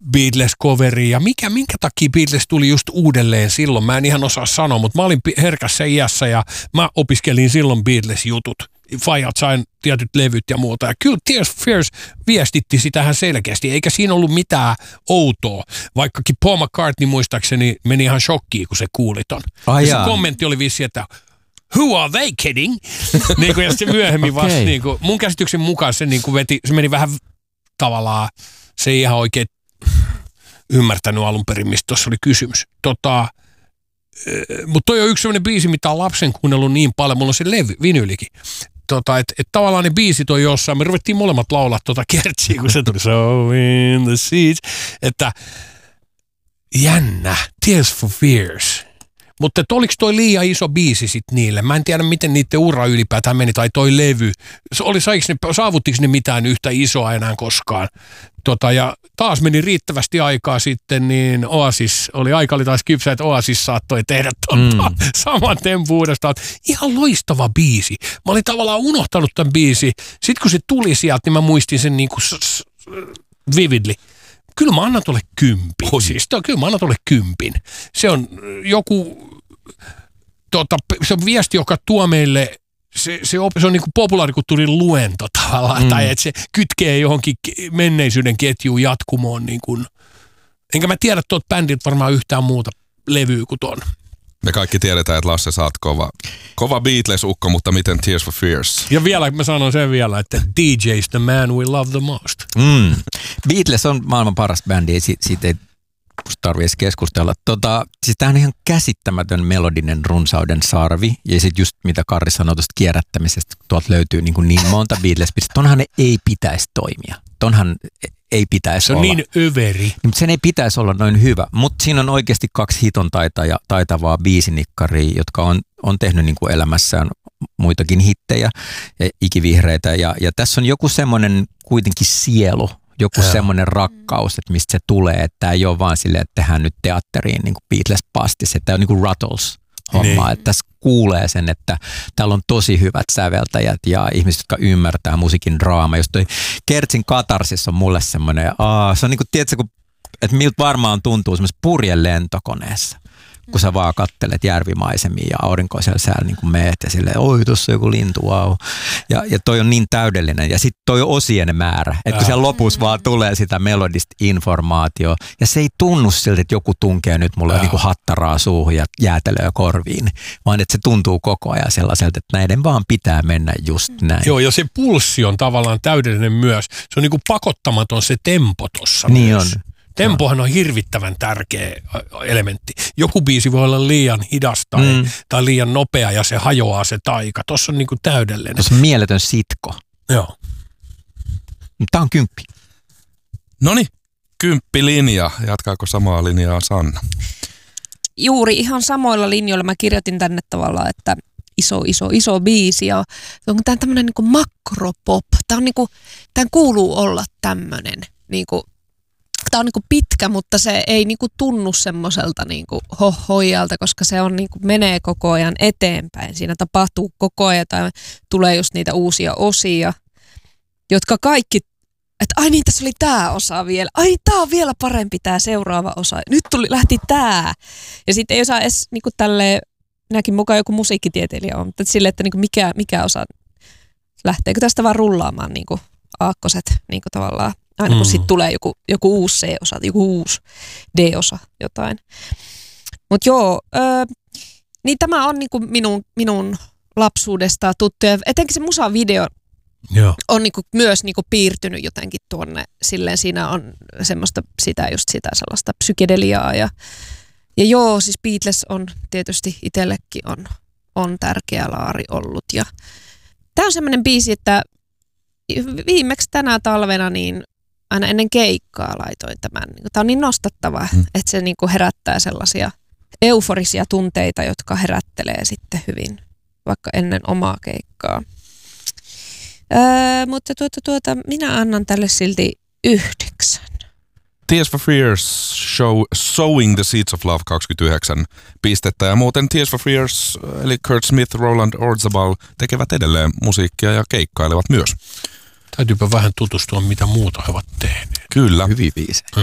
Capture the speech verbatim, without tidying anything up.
Beatles-coveri ja mikä, minkä takia Beatles tuli just uudelleen silloin. Mä en ihan osaa sanoa, mutta mä olin herkässä iässä ja mä opiskelin silloin Beatles-jutut. Fajat sain tietyt levyt ja muuta. Ja kyllä Tears for Fears viestitti sitähän selkeästi, eikä siinä ollut mitään outoa. Vaikkakin Paul McCartney muistaakseni meni ihan shokkiin, kun se kuuli ton. Ah, ja se kommentti oli vissi, että who are they kidding? niin kuin, ja sitten myöhemmin okay. vasta, niin kuin, mun käsityksen mukaan se, niin kuin veti, se meni vähän tavallaan, se ei ihan oikein ymmärtänyt alun perin, mistä tuossa oli kysymys. Tota, mutta toi on yksi sellainen biisi, mitä on lapsen kuunnellut niin paljon, mulla on se levy, vinylikin. Tota, että et tavallaan ne biisit on jossain, me ruvettiin molemmat laulaa tota kertsiä, kun se tuli so in the seats, että jännä, Tears for Fears. Mutta oliko toi liian iso biisi sitten niille? Mä en tiedä, miten niiden ura ylipäätään meni, tai toi levy. Oli, ne, saavuttiko ne mitään yhtä isoa enää koskaan? Tota, ja taas meni riittävästi aikaa sitten, niin Oasis, oli aika oli taas kypsä, että Oasis saattoi tehdä tota mm. saman tempun uudestaan. Ihan loistava biisi. Mä olin tavallaan unohtanut tämän biisi. Sitten kun se tuli sieltä, niin mä muistin sen niin kuin vividly. Kyllä mä annan tuolle kympin. Siis, to, kyllä mä annan tuolle kympin. Se on joku, tota, se on viesti, joka tuo meille, se, se, op, se on niin kuin populaarikulttuurin luento tavallaan, mm. tai että se kytkee johonkin menneisyyden ketjuun jatkumoon. Niin kuin. Enkä mä tiedä tuolta bändiltä varmaan yhtään muuta levyä kuin ton. Me kaikki tiedetään, että Lasse, sä oot kova, kova Beatles-ukko, mutta miten Tears for Fears? Ja vielä, mä sanon sen vielä, että D J's the man we love the most. Mm. Beatles on maailman paras bändi, siitä, siitä ei tarvitse keskustella. Tota, siis tämä on ihan käsittämätön melodinen runsauden sarvi, ja sitten just mitä Karri sanoi tuosta kierrättämisestä, tuolta löytyy niin, kuin niin monta Beatles-pistettä. Tonhan ne ei pitäisi toimia. Tonhan ei pitäisi se on olla. niin överi. Mutta sen ei pitäisi olla noin hyvä. Mutta siinä on oikeasti kaksi hiton taitaja, taitavaa biisinikkaria, jotka on, on tehnyt niin kuin elämässään muitakin hittejä ja ikivihreitä. Ja, ja tässä on joku semmoinen kuitenkin sielu, joku ja. semmoinen rakkaus, että mistä se tulee. Että tämä ei ole vaan silleen, että tehdään nyt teatteriin niin kuin Beatles-pastis. Että tämä on niin kuin Ruttles homma. Että tässä kuulee sen, että täällä on tosi hyvät säveltäjät ja ihmiset, jotka ymmärtää musiikin draama. Just toi Kertsin katarsis on mulle semmoinen, aa, se on niin kuin, tiedätkö, kun, että miltä varmaan tuntuu semmoisessa purjen lentokoneessa, kun sä vaan kattelet järvimaisemia ja aurinkoisella säällä niin kuin meet ja silleen, oi, tuossa on joku lintu, wow. Ja, ja toi on niin täydellinen. Ja sitten toi osien määrä, että kun siellä lopussa vaan tulee sitä melodista informaatio ja se ei tunnu siltä, että joku tunkee nyt mulle niin kuin hattaraa suuhun ja jäätelöä korviin, vaan että se tuntuu koko ajan sellaiselta, että näiden vaan pitää mennä just näin. Joo, ja se pulssi on tavallaan täydellinen myös. Se on niin kuin pakottamaton se tempo tossa niin myös. On. Tempohan on hirvittävän tärkeä elementti. Joku biisi voi olla liian hidas tai, mm. tai liian nopea ja se hajoaa se taika. Tuossa on niinku täydellinen. Tuossa on mieletön sitko. Joo. Tämä on kymppi. Noniin, kymppilinja. Jatkaako samaa linjaa Sanna? Juuri ihan samoilla linjoilla mä kirjoitin tänne tavallaan, että iso, iso, iso biisi. Ja onko tämä tämmöinen niinku makropop? Tämä on niinku, tämän kuuluu olla tämmöinen niinku. Tämä on niinku pitkä, mutta se ei niinku tunnu semmoiselta niinku hohoijalta, koska se on niinku menee koko ajan eteenpäin. Siinä tapahtuu koko ajan tai tulee just niitä uusia osia, jotka kaikki, että ai niin, tässä oli tämä osa vielä. Ai tämä on vielä parempi tämä seuraava osa. Nyt tuli, lähti tämä. Ja sitten ei osaa edes niinku tälleen, minäkin mukaan joku musiikkitieteilijä on, mutta silleen, että niinku mikä, mikä osa, lähteekö tästä vaan rullaamaan niinku aakkoset niinku tavallaan. Aina kun mm. sitten tulee joku, joku uusi C-osa, joku uusi D-osa, jotain. Mutta joo, öö, niin tämä on niinku minun, minun lapsuudesta tuttu. Ja etenkin se musavideo joo. on niinku myös niinku piirtynyt jotenkin tuonne. Silleen siinä on semmoista sitä just sitä sellaista psykedeliaa. Ja, ja joo, siis Beatles on tietysti itsellekin on, on tärkeä laari ollut. Ja tämä on semmoinen biisi, että viimeksi tänä talvena niin aina ennen keikkaa laitoin tämän. Tämä on niin nostattava, hmm. että se niin kuin herättää sellaisia euforisia tunteita, jotka herättelee sitten hyvin vaikka ennen omaa keikkaa. Öö, mutta tuota, tuota, minä annan tälle silti yhdeksän. Tears for Fears show Sowing the Seeds of Love kaksikymmentäyhdeksän pistettä. Ja muuten Tears for Fears eli Kurt Smith, Roland Orzabal tekevät edelleen musiikkia ja keikkailevat myös. Täytyypä vähän tutustua, mitä muuta he ovat tehneet. Kyllä. Hyvin biisejä.